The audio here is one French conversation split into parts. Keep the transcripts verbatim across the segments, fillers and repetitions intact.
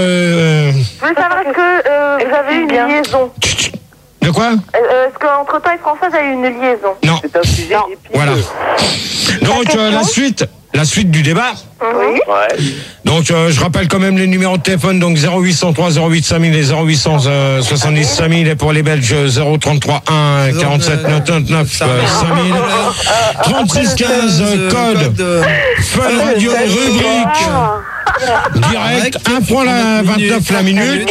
Euh... Je voulais savoir, est-ce que euh, vous avez eu une liaison? De quoi? euh, Est-ce qu'entre toi et Françoise a eu une liaison? Non. C'est un sujet Non. Voilà. Donc, euh, la suite, la suite du débat. Oui. Ouais. Donc, euh, je rappelle quand même les numéros de téléphone. Donc, zéro huit cent trois zéro huit cinq mille et zéro huit cent soixante-dix cinq mille. Et pour les Belges, zéro trente-trois un quarante-sept quatre-vingt-neuf cinq mille. trente-six quinze, code. Fun Radio, rubrique. Direct, un point la vingt-neuf la minute.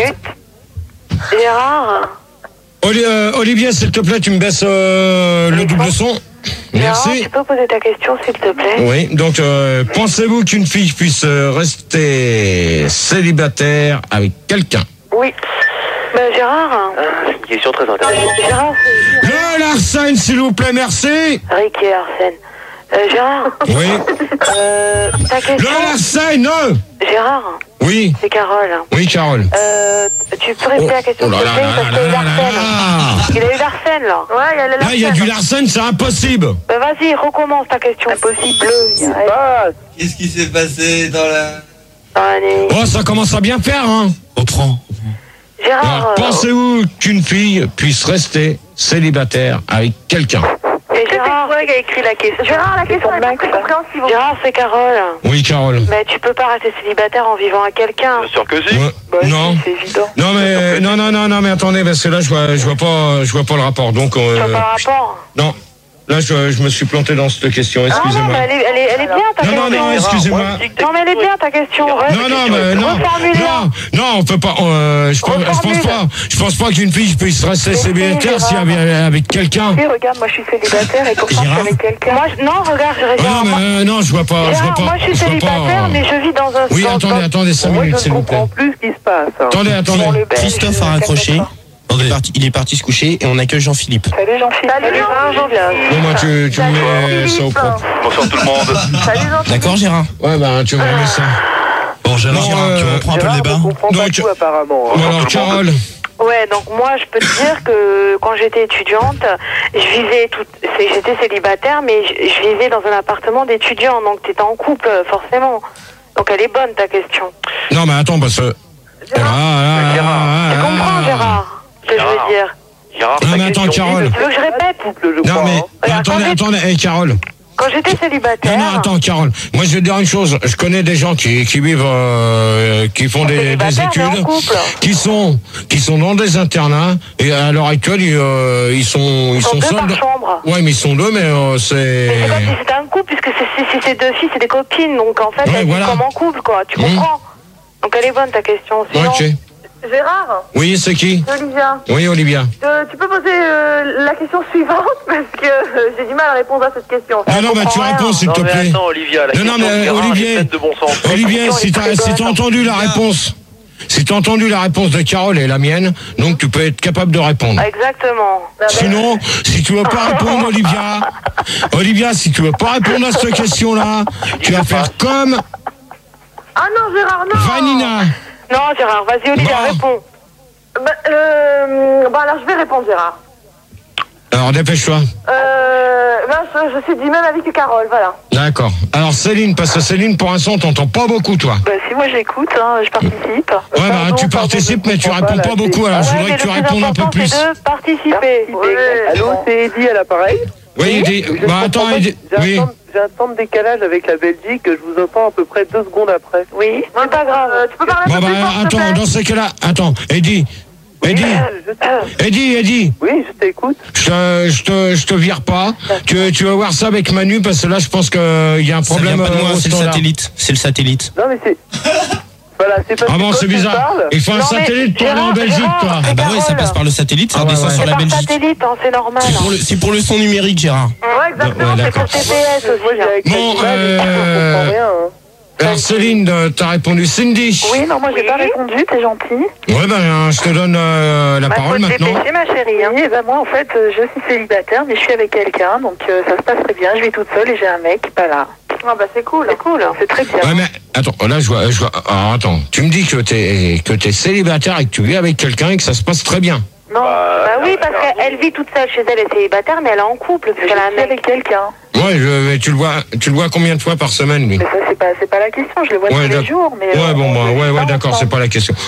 Gérard. Oli- euh, Olivier, s'il te plaît, tu me baisses euh, le double son. Gérard, Merci. tu peux poser ta question, s'il te plaît? Oui, donc euh, pensez-vous qu'une fille puisse euh, rester célibataire avec quelqu'un? Oui. Ben, Gérard. C'est une question très intéressante. Gérard, c'est Le Larsen, s'il vous plaît, merci. Rick et Arsène. Euh, Gérard. Oui. Euh, ta Le question. Larsen, non. Gérard. Oui, C'est Carole. oui, Carole. Euh, tu peux répéter la question, Oh là s'il te là plaît, là parce là qu'il y a eu là là Larsen. là. Il a eu Larsen, là. Ouais, il y a le Là, il y a du Larsen, c'est impossible. Ben, vas-y, recommence ta question. Impossible. Ah, Qu'est-ce qui s'est passé dans la... Allez. Oh, ça commence à bien faire, hein. Reprends. Gérard. Alors, euh, pensez-vous qu'une fille puisse rester célibataire avec quelqu'un? Et Gérard, c'est toi qui a écrit la question. Gérard, la question est pas compréhensible. Gérard, c'est Carole. Oui, Carole. Mais tu peux pas rester célibataire en vivant à quelqu'un. bien sûr que si. Ouais. Bah, Non. C'est évident. Non mais non non non non mais attendez parce que là je vois je vois pas je vois pas le rapport donc euh, Tu vois pas le rapport? non là je, je me suis planté dans cette question Ah non, excusez-moi. mais elle est, elle est, elle est bien ta Non non question. non excusez-moi. Non, mais elle est bien ta question. Ouais, Non non mais non Reformule-la. non non on peut pas euh, je, pense, je pense Reformule. pas je pense pas qu'une fille puisse rester célibataire si avec, avec quelqu'un. Oui, regarde, moi je suis célibataire et pourtant je suis avec quelqu'un. Moi, je- non, regarde, je Ah regarde. non mais euh, non je vois pas je vois Gérard, pas moi je suis je vois pas, célibataire, euh, mais je vis dans un... Oui dans- attendez dans- attendez cinq Moi, minutes je s'il ne vous plaît. comprends plus ce qui se passe. hein. Attendez attendez. Dans le Belge, Christophe a raccroché. Il est, parti, il est parti se coucher et on accueille Jean-Philippe. Salut Jean-Philippe. Salut Jean-Philippe. Bon moi tu, tu me mets ça au propre. Bonsoir tout le monde. Salut Jean-Philippe. D'accord, Gérard? Ouais bah tu me remets ça. Bon, Gérard, Non, Gérard, tu euh, reprends un peu le Gérard débat. ne comprend pas Donc, tout apparemment. hein. Bon alors Carole. Ouais, donc moi je peux te dire que quand j'étais étudiante, je vivais tout, c'est- j'étais célibataire, mais je, je vivais dans un appartement d'étudiants, donc t'étais en couple forcément. Donc elle est bonne ta question. Non mais attends parce que. Oh là, là, là, Gérard. là, Tu là, comprends là. Gérard ce que je Gérard. veux dire? Gérard, Non, ta mais attends, question, Carole. il Tu veux que je répète? couple, je Non crois. mais hein. Ouais, attendez attendez. attendez hey, Carole. Quand j'étais célibataire... Non, non, attends, Carole. Moi, je vais te dire une chose. Je connais des gens qui, qui vivent, euh, qui font des, des Célibataire, mais en études, couple. qui sont, qui sont dans des internats, et à l'heure actuelle, ils, euh, ils sont, ils Ils sont sont deux seuls. par dans- chambre. Ouais, mais ils sont deux, mais euh, c'est. Mais c'est comme si c'était un couple, puisque c'est, c'est, c'est ces deux filles, c'est des copines, donc en fait, Ouais, elles voilà. vivent comme en couple, quoi, tu Mmh. comprends? Donc elle est bonne ta question, sinon... Ok. Gérard, Oui, c'est qui? c'est Olivia. Oui, Olivia. Euh, tu peux poser euh, la question suivante parce que euh, j'ai du mal à répondre à cette question. Ah non, bah tu réponds, s'il Non te mais plaît. attends Olivia, la Non, non, question mais, de Gérard Olivier. est pleine de bon sens. Olivier, question si est t'as très si bonne. t'as entendu la réponse, si t'as entendu la réponse de Carole et la mienne, donc tu peux être capable de répondre. Exactement. Sinon, si tu veux pas répondre, Olivia, Olivia, si tu veux pas répondre à cette question-là, tu vas faire comme Ah non, Gérard, non. Vanina. Non, Gérard, vas-y, Olivia, Bon. réponds. Bah, euh, bon, alors je vais répondre, Gérard. Alors, dépêche-toi. Euh, ben, je, je suis du même avis que Carole, voilà. D'accord. Alors, Céline, parce que Céline, pour l'instant, on t'entend pas beaucoup, toi. Bah, si moi j'écoute, hein, je participe. Ouais, bah, Pardon, tu pardon, participes, je mais tu comprends réponds pas, pas là, beaucoup, alors je Ouais, voudrais mais que tu le plus répondes un peu important, plus. c'est de participer. Allô, c'est Eddy à l'appareil. Oui, Eddy. Je Bah, comprends attends, pas, Eddy. J'ai un, Oui. temps- j'ai un temps de décalage avec la Belgique, je vous entends à peu près deux secondes après. Oui, c'est pas grave. tu peux parler Bon, un peu bah, plus fort, s'il te attends, plaît dans ces cas-là, attends, Eddy. Eddy. Je- Eddy, Eddy. Oui, je t'écoute. Je te, je te, je te vire pas. Tu, tu vas voir ça avec Manu, parce que là, je pense qu'il y a un Ça vient problème pas de moi, euh, au c'est le standard. satellite. C'est le satellite. Non mais c'est... Voilà, c'est parce Ah que bon, quand c'est tu bizarre. parles- Il faut un Non, mais satellite pour aller en Gérard, Belgique, Gérard, toi. Ah bah ouais, ça Carole. passe par le satellite, ça Ah ouais, redescend ouais. sur C'est la par Belgique. satellite, hein, c'est normal. C'est pour, le, c'est pour le son numérique, Gérard. Ouais, exactement, Ouais, c'est d'accord. pour T P S Moi, aussi. j'ai hein. avec Bon, la image, euh, je comprends rien. Hein. Alors, Céline, euh, t'as répondu Cindy. Oui, non, moi j'ai pas répondu, t'es gentil. Ouais, ben, je te donne euh, la Bah, parole faut te maintenant. dépêcher, ma chérie. Hein. Bah, moi, en fait, euh, je suis célibataire, mais je suis avec quelqu'un, donc euh, ça se passe très bien. Je vis toute seule et j'ai un mec qui est pas là. Ah, bah, c'est cool. C'est cool, c'est très bien. Ouais, mais attends, là, je vois, je vois. Alors, attends, tu me dis que t'es que t'es célibataire et que tu vis avec quelqu'un et que ça se passe très bien. Non, Bah, bah oui, non, parce mais qu'elle vit toute seule chez elle, elle est célibataire, mais elle est en couple, parce qu'elle a un mec avec quelqu'un. Ouais, je, mais tu le vois, tu le vois combien de fois par semaine, lui? Mais ça, c'est pas, c'est pas la question, je le vois Ouais, tous les d'ac- jours, mais... Ouais, euh, bon, on bah, vit ouais, pas ouais, d'accord, ensemble. c'est pas la question.